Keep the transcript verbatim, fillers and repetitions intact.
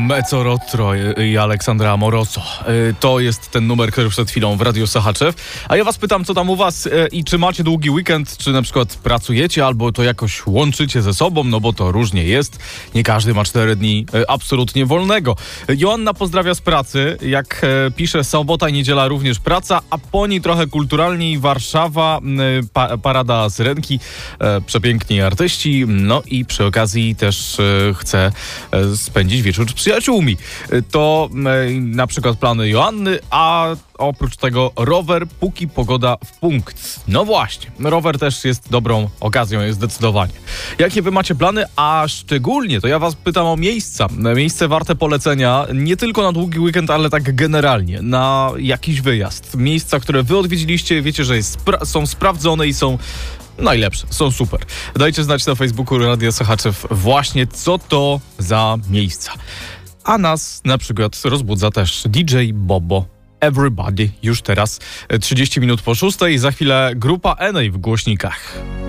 Mezzo Rotro i Aleksandra Amoroso. To jest ten numer, który przed chwilą w Radiu Sochaczew. A ja was pytam, co tam u was i czy macie długi weekend, czy na przykład pracujecie, albo to jakoś łączycie ze sobą, no bo to różnie jest. Nie każdy ma cztery dni absolutnie wolnego. Joanna pozdrawia z pracy. Jak pisze, sobota i niedziela również praca, a po niej trochę kulturalniej Warszawa, pa- parada Syrenki, przepiękni artyści, no i przy okazji też chce spędzić wieczór z przyjaciółmi. To na przykład plany Joanny, a oprócz tego rower, póki pogoda w punkt. No właśnie, rower też jest dobrą okazją, jest zdecydowanie. Jakie wy macie plany, a szczególnie to ja was pytam o miejsca. Miejsce warte polecenia, nie tylko na długi weekend, ale tak generalnie, na jakiś wyjazd. Miejsca, które wy odwiedziliście, wiecie, że jest spra- są sprawdzone i są najlepsze, są super. Dajcie znać na Facebooku Radia Sochaczew właśnie, co to za miejsca. A nas na przykład rozbudza też D J Bobo. Everybody już teraz trzydzieści minut po szóstej, za chwilę grupa N A w głośnikach.